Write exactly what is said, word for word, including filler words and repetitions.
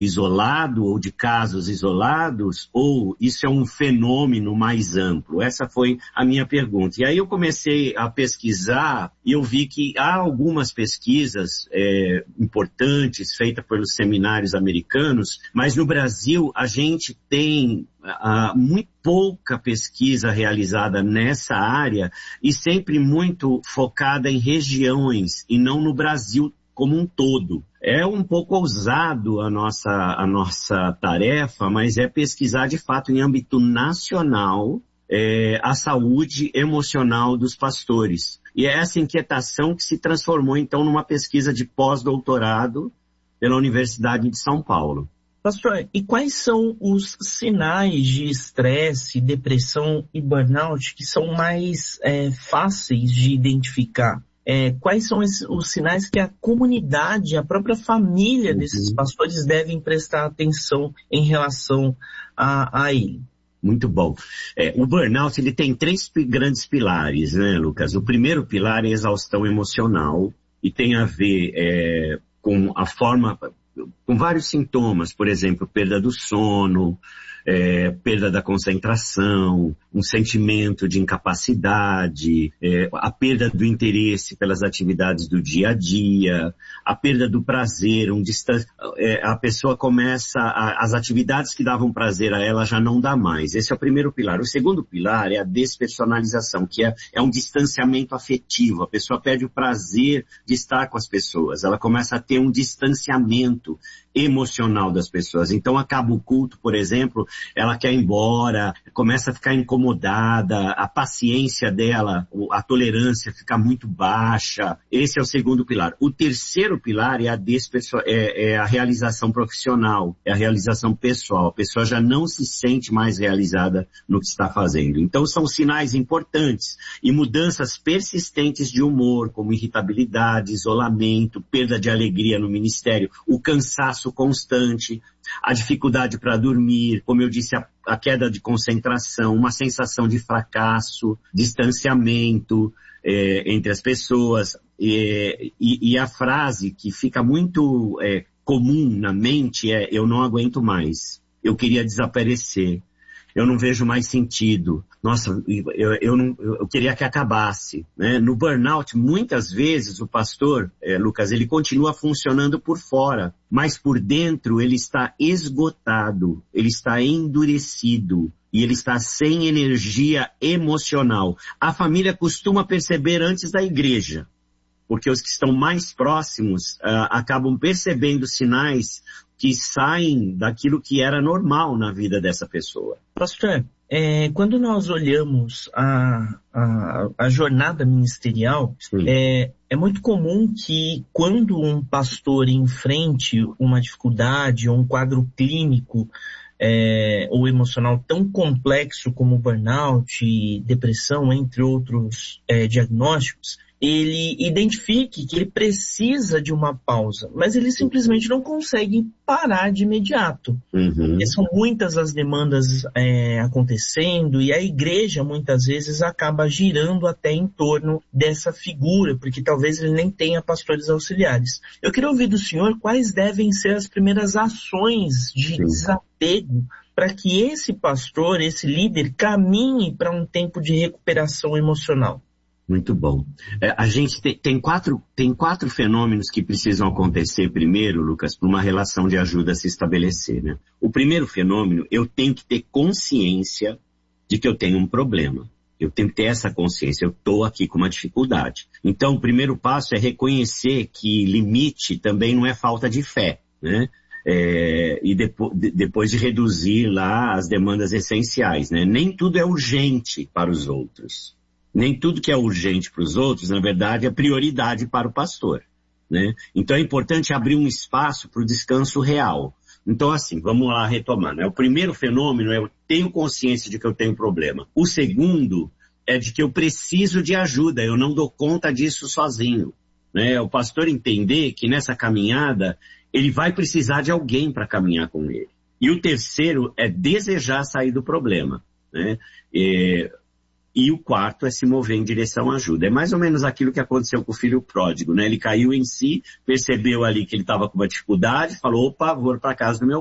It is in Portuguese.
isolado ou de casos isolados, ou isso é um fenômeno mais amplo? Essa foi a minha pergunta. E aí eu comecei a pesquisar e eu vi que há algumas pesquisas é, importantes feitas pelos seminários americanos, mas no Brasil a gente tem uh, muito pouca pesquisa realizada nessa área e sempre muito focada em regiões e não no Brasil como um todo. É um pouco ousado a nossa, a nossa tarefa, mas é pesquisar de fato em âmbito nacional é, a saúde emocional dos pastores. E é essa inquietação que se transformou então numa pesquisa de pós-doutorado pela Universidade de São Paulo. Pastor, e quais são os sinais de estresse, depressão e burnout que são mais é, fáceis de identificar? É, quais são esses, os sinais que a comunidade, a própria família desses uhum. pastores devem prestar atenção em relação a, a ele? Muito bom. É, o burnout ele tem três p- grandes pilares, né, Lucas? O primeiro pilar é a exaustão emocional e tem a ver é, com a forma, com vários sintomas, por exemplo, perda do sono, É, perda da concentração, um sentimento de incapacidade, é, a perda do interesse pelas atividades do dia a dia, a perda do prazer, um distan- é, a pessoa começa, a, as atividades que davam prazer a ela já não dá mais. Esse é o primeiro pilar. O segundo pilar é a despersonalização, que é, é um distanciamento afetivo. A pessoa perde o prazer de estar com as pessoas. Ela começa a ter um distanciamento emocional das pessoas. Então acaba o culto, por exemplo, ela quer ir embora, começa a ficar incomodada, a paciência dela, a tolerância fica muito baixa. Esse é o segundo pilar. O terceiro pilar é a, desperso- é, é a realização profissional, é a realização pessoal. A pessoa já não se sente mais realizada no que está fazendo. Então são sinais importantes e mudanças persistentes de humor, como irritabilidade, isolamento, perda de alegria no ministério, o cansaço constante, a dificuldade para dormir, como eu disse, a, a queda de concentração, uma sensação de fracasso, distanciamento é, entre as pessoas, é, e, e a frase que fica muito é, comum na mente é: eu não aguento mais, eu queria desaparecer, eu não vejo mais sentido, nossa, eu, eu, não, eu queria que acabasse, né? No burnout, muitas vezes o pastor, é, Lucas, ele continua funcionando por fora, mas por dentro ele está esgotado, ele está endurecido e ele está sem energia emocional. A família costuma perceber antes da igreja, porque os que estão mais próximos uh, acabam percebendo sinais que saem daquilo que era normal na vida dessa pessoa. Pastor, é, quando nós olhamos a, a, a jornada ministerial, é, é muito comum que quando um pastor enfrente uma dificuldade ou um quadro clínico é, ou emocional tão complexo como burnout, depressão, entre outros é, diagnósticos, ele identifique que ele precisa de uma pausa, mas ele simplesmente não consegue parar de imediato. Uhum. E são muitas as demandas é, acontecendo e a igreja muitas vezes acaba girando até em torno dessa figura, porque talvez ele nem tenha pastores auxiliares. Eu queria ouvir do senhor quais devem ser as primeiras ações de Sim. desapego para que esse pastor, esse líder, caminhe para um tempo de recuperação emocional. Muito bom. É, a gente tem, tem, quatro, tem quatro fenômenos que precisam acontecer primeiro, Lucas, para uma relação de ajuda se estabelecer, né? O primeiro fenômeno, eu tenho que ter consciência de que eu tenho um problema. Eu tenho que ter essa consciência, eu estou aqui com uma dificuldade. Então, o primeiro passo é reconhecer que limite também não é falta de fé, né? É, e depo, de, depois de reduzir lá as demandas essenciais, né? Nem tudo é urgente para os outros. Nem tudo que é urgente para os outros, na verdade, é prioridade para o pastor, né? Então é importante abrir um espaço para o descanso real. Então, assim, vamos lá retomando, né? O primeiro fenômeno é eu tenho consciência de que eu tenho problema. O segundo é de que eu preciso de ajuda, eu não dou conta disso sozinho, né? O pastor entender que nessa caminhada ele vai precisar de alguém para caminhar com ele. E o terceiro é desejar sair do problema, né? É, E o quarto é se mover em direção à ajuda. É mais ou menos aquilo que aconteceu com o filho pródigo, né? Ele caiu em si, percebeu ali que ele estava com uma dificuldade, falou, opa, vou para casa do meu